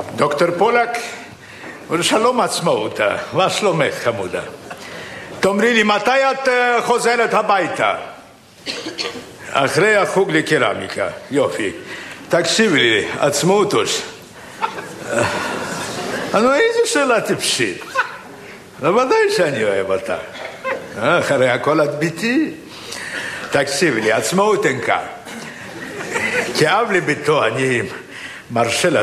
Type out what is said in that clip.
דוקטור פולק, שלום עצמאותה, מה שלומך חמודה? תאמרי לי, מתי את חוזרת הביתה? אחרי החוג לקרמיקה, יופי. תקשיבי לי, עצמאותוש. איזה שאלה טיפשית. ודאי שאני אוהב אותה. אחרי הכל את ביתי. תקשיבי לי, עצמאות אין כאן. כאב לי ביתו, אני מרשה